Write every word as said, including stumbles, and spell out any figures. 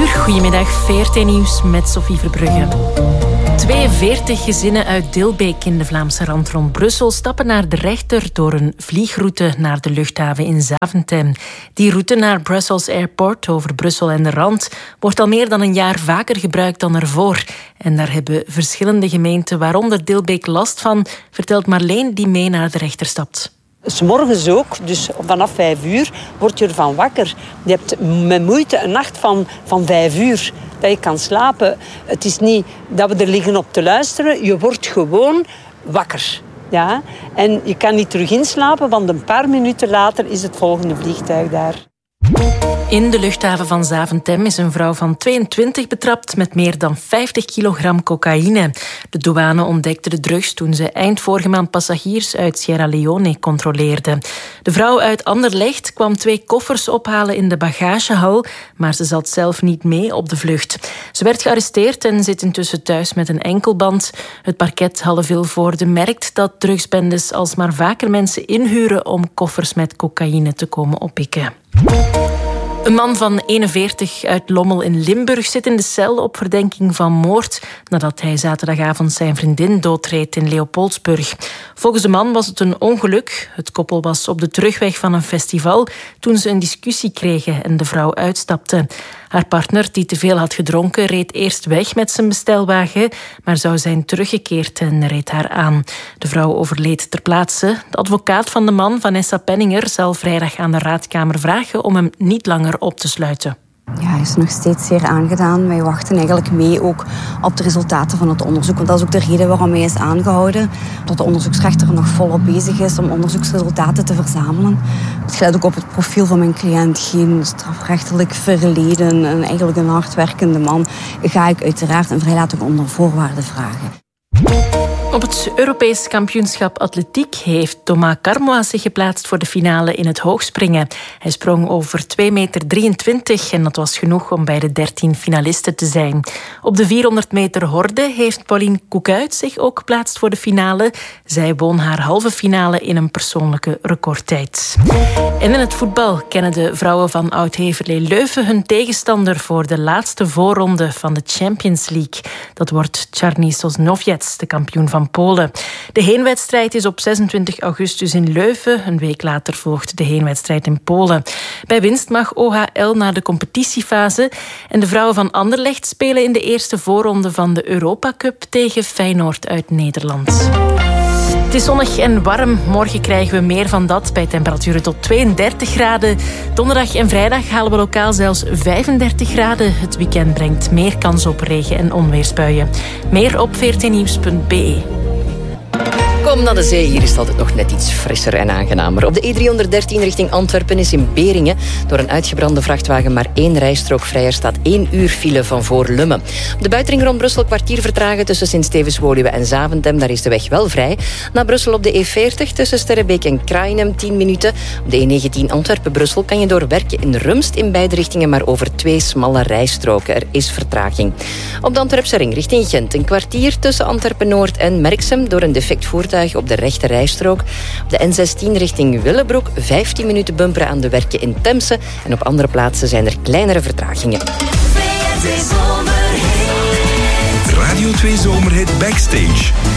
Goedemiddag, V R T Nieuws met Sophie Verbrugge. tweeënveertig gezinnen uit Dilbeek in de Vlaamse rand rond Brussel stappen naar de rechter door een vliegroute naar de luchthaven in Zaventem. Die route naar Brussels Airport over Brussel en de rand wordt al meer dan een jaar vaker gebruikt dan ervoor. En daar hebben verschillende gemeenten, waaronder Dilbeek, last van, vertelt Marleen die mee naar de rechter stapt. 'S Morgens ook, dus vanaf vijf uur, word je ervan wakker. Je hebt met moeite een nacht van, van vijf uur dat je kan slapen. Het is niet dat we er liggen op te luisteren. Je wordt gewoon wakker. Ja? En je kan niet terug inslapen, want een paar minuten later is het volgende vliegtuig daar. In de luchthaven van Zaventem is een vrouw van tweeëntwintig betrapt met meer dan vijftig kilogram cocaïne. De douane ontdekte de drugs toen ze eind vorige maand passagiers uit Sierra Leone controleerde. De vrouw uit Anderlecht kwam twee koffers ophalen in de bagagehal, maar ze zat zelf niet mee op de vlucht. Ze werd gearresteerd en zit intussen thuis met een enkelband. Het parket Halle-Vilvoorde merkt dat drugsbendes alsmaar vaker mensen inhuren om koffers met cocaïne te komen oppikken. Een man van eenenveertig uit Lommel in Limburg zit in de cel op verdenking van moord nadat hij zaterdagavond zijn vriendin doodreed in Leopoldsburg. Volgens de man was het een ongeluk. Het koppel was op de terugweg van een festival toen ze een discussie kregen en de vrouw uitstapte. Haar partner, die te veel had gedronken, reed eerst weg met zijn bestelwagen, maar zou zijn teruggekeerd en reed haar aan. De vrouw overleed ter plaatse. De advocaat van de man, Vanessa Penninger, zal vrijdag aan de raadkamer vragen om hem niet langer op te sluiten. Ja, hij is nog steeds zeer aangedaan. Wij wachten eigenlijk mee ook op de resultaten van het onderzoek. Want dat is ook de reden waarom hij is aangehouden. Dat de onderzoeksrechter nog volop bezig is om onderzoeksresultaten te verzamelen. Het sluit ook op het profiel van mijn cliënt. Geen strafrechtelijk verleden. En eigenlijk een hardwerkende man. Ga ik uiteraard een vrijlating onder voorwaarden vragen. Op het Europees kampioenschap atletiek heeft Thomas Carmois zich geplaatst voor de finale in het hoogspringen. Hij sprong over twee meter drieëntwintig en dat was genoeg om bij de dertien finalisten te zijn. Op de vierhonderd meter horde heeft Pauline Koekuit zich ook geplaatst voor de finale. Zij won haar halve finale in een persoonlijke recordtijd. En in het voetbal kennen de vrouwen van Oud-Heverlee Leuven hun tegenstander voor de laatste voorronde van de Champions League. Dat wordt Czarny Sosnowiec, de kampioen van Polen. De heenwedstrijd is op zesentwintig augustus in Leuven. Een week later volgt de heenwedstrijd in Polen. Bij winst mag O H L naar de competitiefase. En de vrouwen van Anderlecht spelen in de eerste voorronde van de Europa Cup tegen Feyenoord uit Nederland. Het is zonnig en warm. Morgen krijgen we meer van dat bij temperaturen tot tweeëndertig graden. Donderdag en vrijdag halen we lokaal zelfs vijfendertig graden. Het weekend brengt meer kans op regen- en onweersbuien. Meer op v r t nieuws punt b e. Kom naar de zee, hier is het altijd nog net iets frisser en aangenamer. Op de E driehonderddertien richting Antwerpen is in Beringen door een uitgebrande vrachtwagen maar één rijstrook vrij. Er staat één uur file van voor Lummen. Op de buitenring rond Brussel kwartier vertragen tussen Sint-Stevens-Woluwe en Zaventem. Daar is de weg wel vrij. Naar Brussel op de E veertig tussen Sterrebeek en Kraaienhem tien minuten. Op de E negentien Antwerpen-Brussel kan je door Werken in Rumst in beide richtingen maar over twee smalle rijstroken. Er is vertraging. Op de Antwerpse ring richting Gent een kwartier tussen Antwerpen-Noord en Merksem door een defect voertuig op de rechte rijstrook. Op de N zestien richting Willebroek vijftien minuten bumperen aan de Werken in Temse. En op andere plaatsen zijn er kleinere vertragingen. Radio twee Zomerhit Backstage.